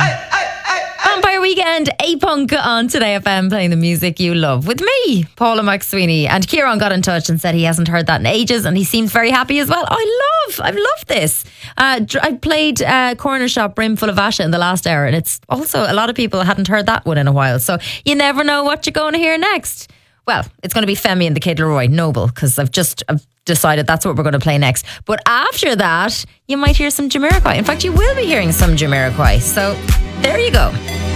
Vampire Weekend, A-Punk on Today FM, playing the music you love with me, Paula McSweeney. And Kieran got in touch and said he hasn't heard that in ages, and he seems very happy as well. I've loved this. I played Corner Shop Brimful of Asha in the last hour, and it's also, a lot of people hadn't heard that one in a while, so you never know what you're going to hear next. Well, it's going to be Femi and the Kid Leroy, Noble, because I've decided that's what we're going to play next. But after that, you might hear some Jamiroquai. In fact, you will be hearing some Jamiroquai. So there you go.